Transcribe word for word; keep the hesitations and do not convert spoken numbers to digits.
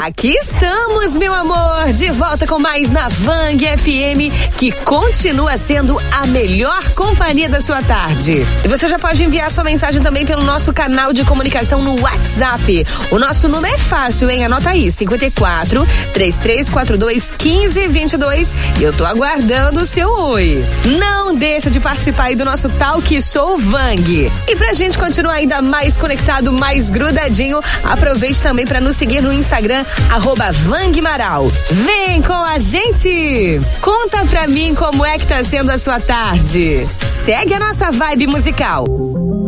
Aqui estamos, meu amor, de volta com mais na Vang F M, que continua sendo a melhor companhia da sua tarde. E você já pode enviar sua mensagem também pelo nosso canal de comunicação no WhatsApp. O nosso número é fácil, hein? Anota aí, cinquenta e quatro, trinta e três quarenta e dois, quinze, vinte e dois. E eu tô aguardando o seu oi. Não deixa de participar aí do nosso Talk Show Vang. E pra gente continuar ainda mais conectado, mais grudadinho, aproveite também para nos seguir no Instagram, arroba Vangmaral. Vem com a gente! Conta pra mim como é que tá sendo a sua tarde. Segue a nossa vibe musical.